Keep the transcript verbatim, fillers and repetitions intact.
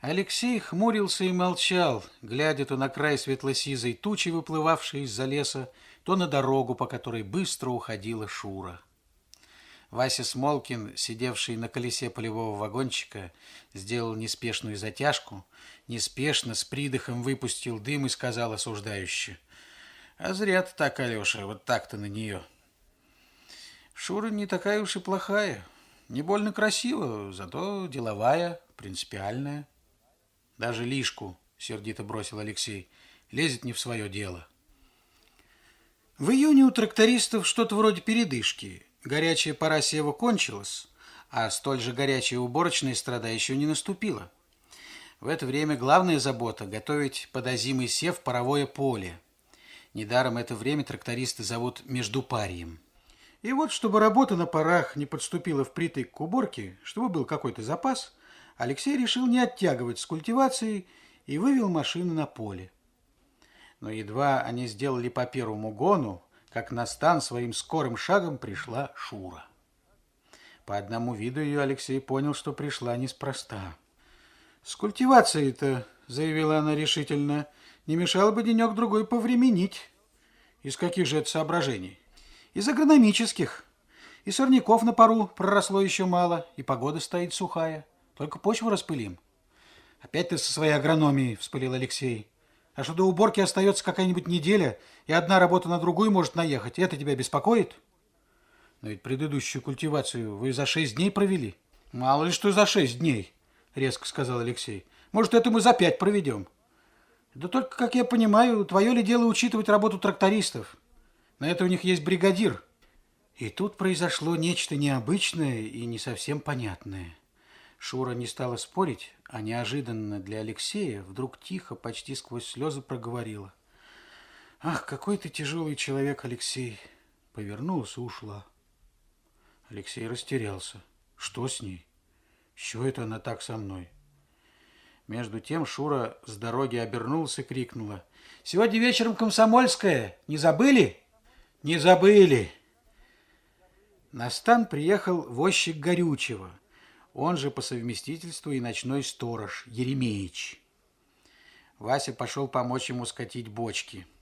Алексей хмурился и молчал, глядя то на край светло-сизой тучи, выплывавшей из-за леса, то на дорогу, по которой быстро уходила Шура. Вася Смолкин, сидевший на колесе полевого вагончика, сделал неспешную затяжку, неспешно, с придыхом выпустил дым и сказал осуждающе: «А зря ты так, Алеша, вот так-то на нее. Шура не такая уж и плохая, не больно красива, зато деловая, принципиальная». «Даже лишку», — сердито бросил Алексей, — «лезет не в свое дело». В июне у трактористов что-то вроде передышки. Горячая пора сева кончилась, а столь же горячая уборочная страда еще не наступила. В это время главная забота — готовить под озимый сев паровое поле. Недаром это время трактористы зовут междупарьем. И вот, чтобы работа на парах не подступила впритык к уборке, чтобы был какой-то запас, Алексей решил не оттягивать с культивацией и вывел машину на поле. Но едва они сделали по первому гону, как на стан своим скорым шагом пришла Шура. По одному виду ее Алексей понял, что пришла неспроста. «С культивацией-то, — заявила она решительно, — не мешало бы денек-другой повременить». «Из каких же это соображений?» «Из агрономических. И сорняков на пару проросло еще мало, и погода стоит сухая. Только почву распылим». «Опять ты со своей агрономией, — вспылил Алексей. А что до уборки остается какая-нибудь неделя, и одна работа на другую может наехать, это тебя беспокоит?» «Но ведь предыдущую культивацию вы за шесть дней провели». «Мало ли что за шесть дней, — резко сказал Алексей. Может, это мы за пять проведем». «Да только, как я понимаю, твое ли дело учитывать работу трактористов? На это у них есть бригадир». И тут произошло нечто необычное и не совсем понятное. Шура не стала спорить, а неожиданно для Алексея вдруг тихо, почти сквозь слезы проговорила: «Ах, какой ты тяжелый человек, Алексей!» Повернулась и ушла. Алексей растерялся. Что с ней? С чего это она так со мной? Между тем Шура с дороги обернулась и крикнула: «Сегодня вечером Комсомольская! Не забыли?» «Не забыли!» На стан приехал возчик Горючего, он же по совместительству и ночной сторож Еремеич. Вася пошел помочь ему скатить бочки.